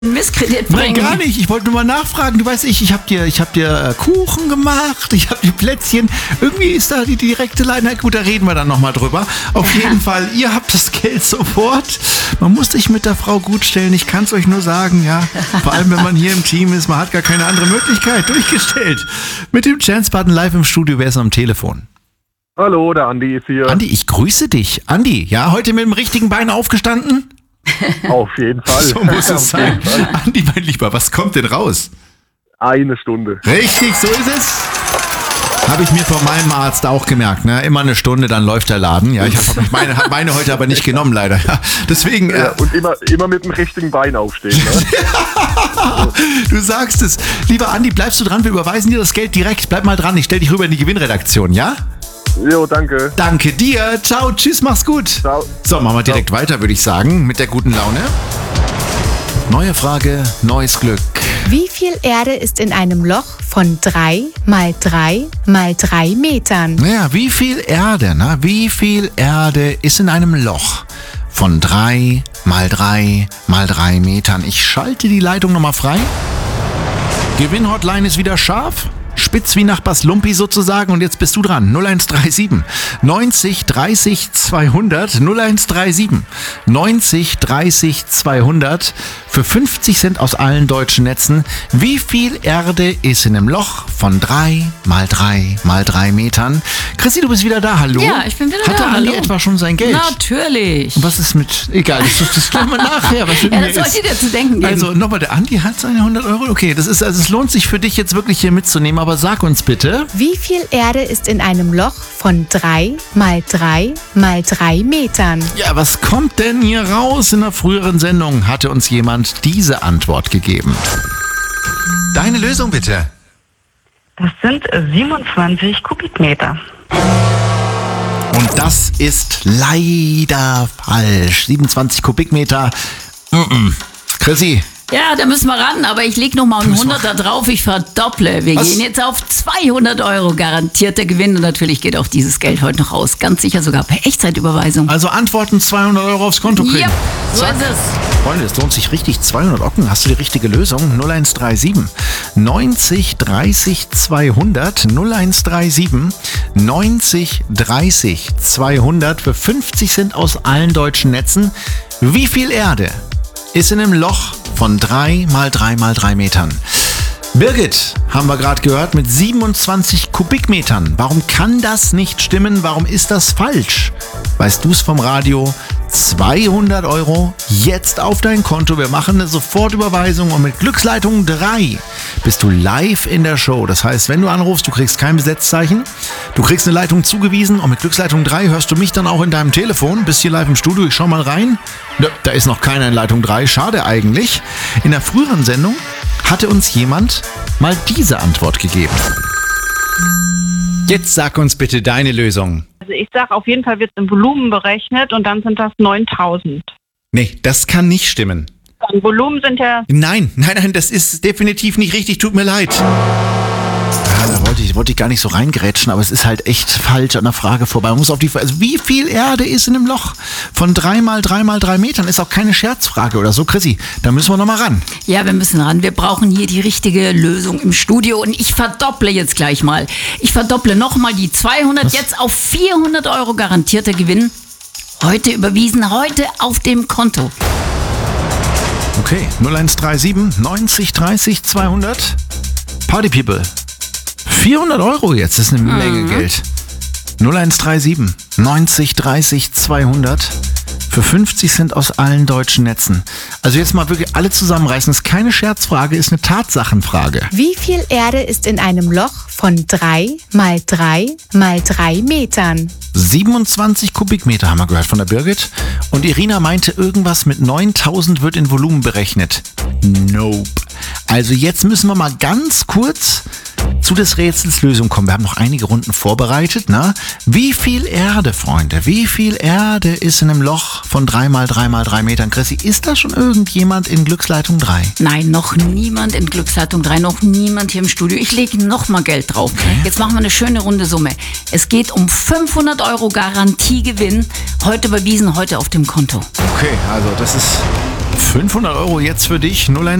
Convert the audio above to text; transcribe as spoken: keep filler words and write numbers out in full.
Misskredit bringen. Nein, gar nicht. Ich wollte nur mal nachfragen. Du weißt, ich, ich habe dir, ich hab dir äh, Kuchen gemacht, ich habe dir Plätzchen. Irgendwie ist da die direkte Line. Na gut, da reden wir dann nochmal drüber. Auf jeden Fall, ihr habt das Geld sofort. Man muss sich mit der Frau gut stellen. Ich kann es euch nur sagen, ja. Vor allem, wenn man hier im Team ist, man hat gar keine andere Möglichkeit. Durchgestellt. Mit dem Chance-Button live im Studio. Wer ist am Telefon? Hallo, der Andi ist hier. Andi, ich grüße dich. Andi, ja, heute mit dem richtigen Bein aufgestanden? Auf jeden Fall. So muss es sein. Andi, mein Lieber, was kommt denn raus? Eine Stunde. Richtig, so ist es. Habe ich mir von meinem Arzt auch gemerkt. Ne? Immer eine Stunde, dann läuft der Laden. Ja, ich habe meine, hab meine heute aber nicht genommen, leider. Ja, deswegen. Ja, äh, und immer, immer mit dem richtigen Bein aufstehen. Ne? Du sagst es. Lieber Andi, bleibst du dran? Wir überweisen dir das Geld direkt. Bleib mal dran. Ich stell dich rüber in die Gewinnredaktion, ja? Jo, danke. Danke dir. Ciao, tschüss, mach's gut. Ciao. So, machen wir direkt Ciao. weiter, würde ich sagen, mit der guten Laune. Neue Frage, neues Glück. Wie viel Erde ist in einem Loch von drei mal drei mal drei Metern? Naja, wie viel Erde, na? Wie viel Erde ist in einem Loch von drei mal drei mal drei Metern? Ich schalte die Leitung nochmal frei. Gewinnhotline ist wieder scharf. Spitz wie Nachbars Lumpi sozusagen, und jetzt bist du dran. null eins drei sieben neunzig dreißig zweihundert null eins drei sieben neunzig dreißig zweihundert für fünfzig Cent aus allen deutschen Netzen. Wie viel Erde ist in einem Loch von drei mal drei mal drei Metern? Chrissy, du bist wieder da, hallo? Ja, ich bin wieder Hatte da, Andi hallo. etwa schon sein Geld? Natürlich. Und was ist mit, egal, das, das klären wir nachher. Was mit Ja, mir das ist. sollte dir zu denken geben. Also nochmal, der Andi hat seine hundert Euro. Okay, das ist, also es lohnt sich für dich jetzt wirklich hier mitzunehmen, aber sag uns bitte. Wie viel Erde ist in einem Loch von drei mal drei mal drei Metern? Ja, was kommt denn hier raus? In der früheren Sendung hatte uns jemand diese Antwort gegeben. Deine Lösung bitte. Das sind siebenundzwanzig Kubikmeter. Und das ist leider falsch. siebenundzwanzig Kubikmeter. Mm-mm. Chrissy. Ja, da müssen wir ran, aber ich leg noch mal einen Hunderter drauf, ich verdopple. Wir Was? gehen jetzt auf zweihundert Euro, garantierter Gewinn, und natürlich geht auch dieses Geld heute noch raus. Ganz sicher sogar per Echtzeitüberweisung. Also Antworten zweihundert Euro aufs Konto kriegen. Ja, so Zack. ist es. Freunde, es lohnt sich richtig. zweihundert Ocken. Hast du die richtige Lösung? null eins drei sieben neunzig dreißig zweihundert null eins drei sieben neunzig dreißig zweihundert für fünfzig Cent aus allen deutschen Netzen. Wie viel Erde ist in einem Loch von drei mal drei mal drei Metern? Birgit, haben wir gerade gehört, mit siebenundzwanzig Kubikmetern. Warum kann das nicht stimmen? Warum ist das falsch? Weißt du es vom Radio? zweihundert Euro jetzt auf dein Konto. Wir machen eine Sofortüberweisung, und mit Glücksleitung drei bist du live in der Show. Das heißt, wenn du anrufst, du kriegst kein Besetzzeichen, du kriegst eine Leitung zugewiesen, und mit Glücksleitung drei hörst du mich dann auch in deinem Telefon. Bist hier live im Studio, ich schau mal rein. Nö, da ist noch keiner in Leitung drei, schade eigentlich. In der früheren Sendung hatte uns jemand mal diese Antwort gegeben. Jetzt sag uns bitte deine Lösung. Also ich sage, auf jeden Fall wird es im Volumen berechnet, und dann sind das neuntausend. Nee, das kann nicht stimmen. Dann Volumen sind ja... Nein, nein, nein, das ist definitiv nicht richtig, tut mir leid. Ja, da wollte ich, wollte ich gar nicht so reingrätschen, aber es ist halt echt falsch an der Frage vorbei. Man muss auf die Frage, also wie viel Erde ist in einem Loch von drei mal drei mal drei Metern? Ist auch keine Scherzfrage oder so, Chrissy. Da müssen wir nochmal ran. Ja, wir müssen ran. Wir brauchen hier die richtige Lösung im Studio, und ich verdopple jetzt gleich mal. Ich verdopple nochmal die zweihundert, Was? jetzt auf vierhundert Euro garantierter Gewinn. Heute überwiesen, heute auf dem Konto. Okay, null eins drei sieben neunzig dreißig zweihundert. Party People. vierhundert Euro jetzt, das ist eine Menge Geld. null eins drei sieben neunzig dreißig zweihundert für fünfzig Cent aus allen deutschen Netzen. Also jetzt mal wirklich alle zusammenreißen. Das ist keine Scherzfrage, ist eine Tatsachenfrage. Wie viel Erde ist in einem Loch von drei mal drei mal drei Metern? siebenundzwanzig Kubikmeter haben wir gehört von der Birgit. Und Irina meinte, irgendwas mit neuntausend wird in Volumen berechnet. Nope. Also jetzt müssen wir mal ganz kurz zu des Rätsels Lösung kommen. Wir haben noch einige Runden vorbereitet. Na? Wie viel Erde, Freunde, wie viel Erde ist in einem Loch von drei mal drei mal drei Metern? Chrissy, ist da schon irgendjemand in Glücksleitung drei? Nein, noch niemand in Glücksleitung drei, noch niemand hier im Studio. Ich lege noch mal Geld drauf. Okay. Jetzt machen wir eine schöne runde Summe. Es geht um fünfhundert Euro Garantiegewinn. Heute überwiesen, heute auf dem Konto. Okay, also das ist fünfhundert Euro jetzt für dich. null eins